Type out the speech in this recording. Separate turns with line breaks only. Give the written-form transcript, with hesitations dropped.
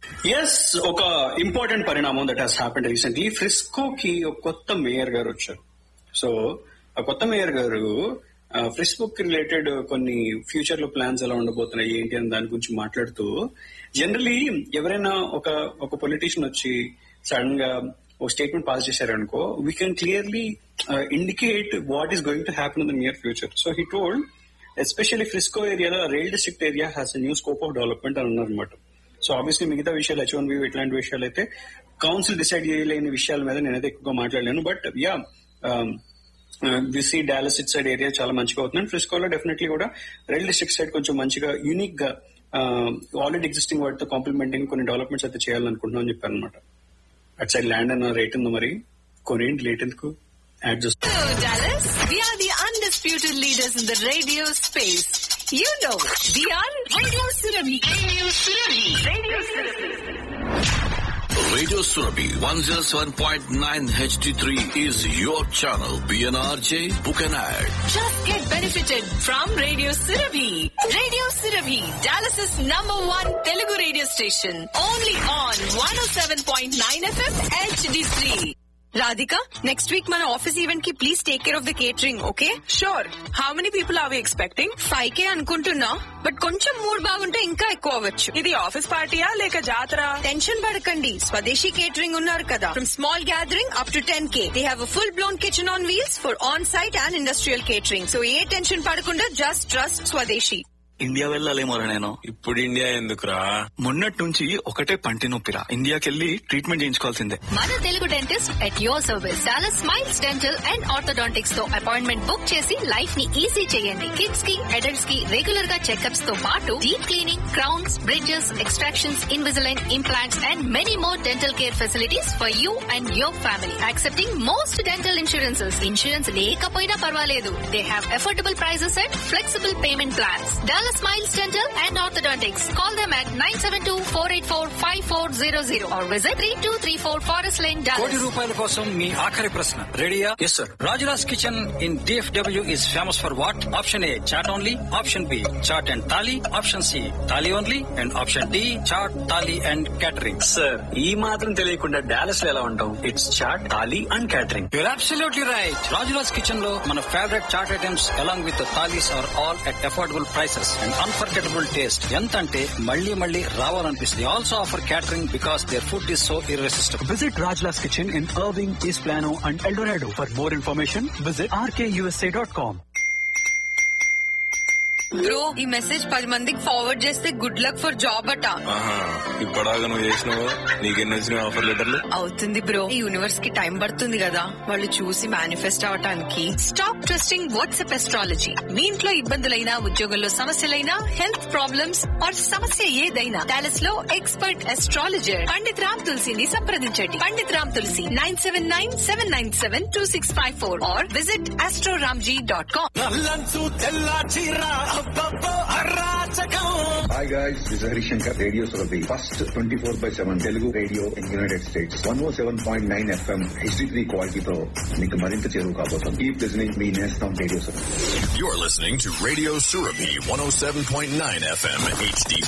Yes, ఒక important పరిణామం that has happened recently. ఫ్రిస్కోకి ఒక కొత్త మేయర్ గారు వచ్చారు. సో ఆ కొత్త మేయర్ గారు ఫ్రిస్కోకి రిలేటెడ్ కొన్ని ఫ్యూచర్ లో ప్లాన్స్ ఎలా ఉండబోతున్నాయి ఏంటి అని దాని గురించి మాట్లాడుతూ, జనరలీ ఎవరైనా ఒక పొలిటీషియన్ వచ్చి సడన్ గా ఒక statement pass చేశారనుకో, we can clearly indicate what is going to happen in the near future. So he told especially Frisco ఏరియాలో rail district area has a new scope of development అని అన్నారనమాట. So obviously మిగతా విషయాలు H1B ఇట్లాంటి విషయాలు అయితే council decide చేయలేని విషయాల మీద నేనైతే ఎక్కువగా మాట్లాడలేను. But yeah, VC Dallas it side area చాలా మంచిగా అవుతుంది. ఫ్రిస్కోలో డెఫినెట్లీ కూడా రైల్ డిస్ట్రిక్ట్ సైడ్ కొంచెం మంచిగా యూనిక్ గా ఆల్రెడీ ఎగ్జిస్టింగ్ వాటితో కాంప్లిమెంటింగ్ కొన్ని డెవలప్మెంట్స్ అయితే చేయాలనుకుంటున్నాం అని చెప్పారు అనమాట. అటు సైడ్ ల్యాండ్ అన్న రేట్ ఉందో మరి కొనేంటి, లేట్ ఎందుకు యాడ్ చేస్తాం.
Dallas, we are the undisputed leaders in the radio space. You know, we are Radio Surabhi.
Radio Surabhi 107.9 HD3 is your channel. PNRJ, book an ad.
Just get benefited from Radio Surabhi. Radio Surabhi, Dallas's #1 Telugu radio station. Only on 107.9 FM HD3. Radhika, next week మన office event కి please take care of the catering, okay?
Sure. How many people are we expecting?
5K అనుకుంటున్నా, but కొంచెం mood బాగుంటే ఇంకా ఎక్కువ అవ్వచ్చు.
ఇది office పార్టీయా లేక జాతర?
టెన్షన్ పడకండి, స్వదేశీ కేటరింగ్ ఉన్నారు కదా. From small gathering up to 10K, they have a full blown kitchen on wheels for on site and industrial catering. So A tension పడకుండా జస్ట్ ట్రస్ట్ స్వదేశీ.
ఇండియా వెళ్ళాలేమోరా నేను.
ఇప్పుడు ఇండియా ఎందుకురా?
మొన్నటి నుంచి ఒకటే పంటి నొప్పిరా. ఇండియాకెళ్ళి ట్రీట్మెంట్ చేయించుకోవాల్సిందే.
మన Telugu dentist at your service. Dallas smiles dental and orthodontics తో అపాయింట్మెంట్ బుక్ చేసి లైఫ్ ని ఈజీ చేయండి. కిడ్స్ కి, అడల్ట్స్ కి రెగ్యులర్ గా చెకప్స్ తో పాటు deep cleaning, crowns, bridges, extractions, Invisalign, implants and many more dental care facilities for you and your family. Accepting most dental insurances. Insurance లేకపోయినా పర్వాలేదు. They have affordable prices and flexible payment plans. Dallas Smiles Dental and Orthodontics. Call them at 972-484-5400 or visit 3234 Forest Lane, Dallas.
₹1,00,00,000 కోసం మీ ఆఖరి ప్రశ్న రెడీయా?
Yes sir.
Rajula's kitchen in DFW is famous for what? Option A, chat only. Option B, chat and thali. Option C, thali only. And Option D, chat, thali and catering.
Sir, ఈ మాత్రం తెలియకుండా Dallas లో ఎలా ఉంటాం? It's chat, thali and catering.
You're absolutely right. Rajula's kitchen లో మన favourite chat items along with the thalis are all at affordable prices and unforgettable taste. ఎంత అంటే మళ్ళీ మళ్ళీ రావాలనిపిస్తుంది. Also offer catering because their food is so irresistible.
Visit Rajla's Kitchen in Irving, East Plano and El Dorado. For more information, visit rkusa.com.
Bro, ఈ message 10 మందికి forward చేస్తే good luck for job అట.
ఇప్పటిదాకా నువ్వు చేసినావు, నీకెన్ని వచ్చినాయి offer లెటర్లు?
అవుతుంది బ్రో, ఈ యూనివర్స్ కి టైం పడుతుంది కదా వాళ్ళు చూసి మేనిఫెస్ట్ అవటానికి. Stop trusting WhatsApp astrology. మీ ఇంట్లో ఇబ్బందులైనా, ఉద్యోగంలో సమస్యలైనా, హెల్త్ ప్రాబ్లమ్స్ ఆర్ సమస్య ఏదైనా, డాలస్ లో ఎక్స్పర్ట్ ఎస్ట్రాలజర్ పండిత్ రామ్ తులసిని సంప్రదించండి. పండిత్ రామ్ తులసి 979-797-2654 or visit astroramji.com.
Hi guys, this is Hari Shankar, Radio Surabhi, first 24/7 Telugu radio in United States. 107.9 FM HD3 quality తో మీకు మరింత చేరువ కాబోతాం. Keep listening, మీ నేస్తం Radio Surabhi.
You're listening to Radio Surabhi 107.9 FM HD3.